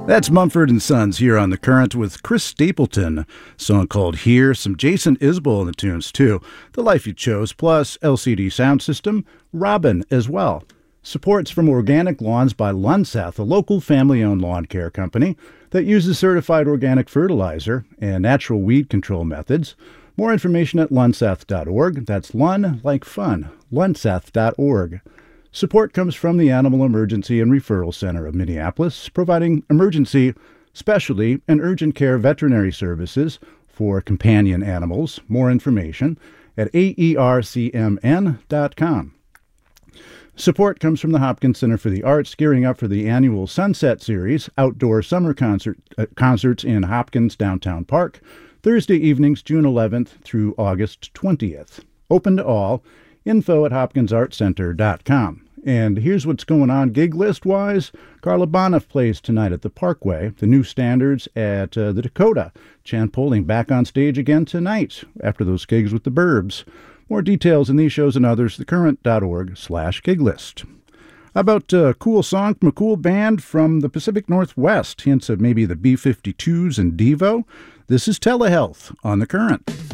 That's Mumford & Sons here on The Current with Chris Stapleton. Song called Here. Some Jason Isbell in the tunes, too. The Life You Chose, plus LCD Sound System. Robin as well. Support's from Organic Lawns by Lunseth, a local family-owned lawn care company that uses certified organic fertilizer and natural weed control methods. More information at lunseth.org. That's Lun like fun. lunseth.org. Support comes from the Animal Emergency and Referral Center of Minneapolis, providing emergency, specialty, and urgent care veterinary services for companion animals. More information at aercmn.com. Support comes from the Hopkins Center for the Arts, gearing up for the annual Sunset Series, outdoor summer concerts in Hopkins Downtown Park, Thursday evenings, June 11th through August 20th. Open to all. Info at hopkinsartcenter.com. And here's what's going on gig list-wise. Carla Boneff plays tonight at the Parkway. The New Standards at the Dakota. Chan Poling back on stage again tonight after those gigs with the Burbs. More details in these shows and others, thecurrent.org/giglist. How about a cool song from a cool band from the Pacific Northwest? Hints of maybe the B-52s and Devo. This is Telehealth on The Current.